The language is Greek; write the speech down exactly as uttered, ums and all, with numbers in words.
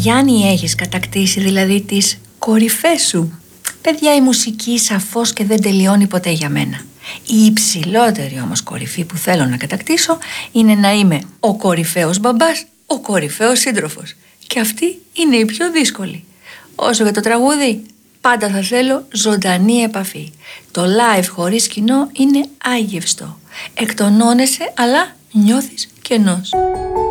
Γιάννη, έχεις κατακτήσει δηλαδή τις κορυφές σου? Παιδιά, η μουσική σαφώς και δεν τελειώνει ποτέ για μένα. Η υψηλότερη όμως κορυφή που θέλω να κατακτήσω είναι να είμαι ο κορυφαίος μπαμπάς, ο κορυφαίος σύντροφος. Και αυτή είναι η πιο δύσκολη. Όσο για το τραγούδι, πάντα θα θέλω ζωντανή επαφή. Το live χωρίς κοινό είναι άγευστο. Εκτονώνεσαι αλλά νιώθεις κενός.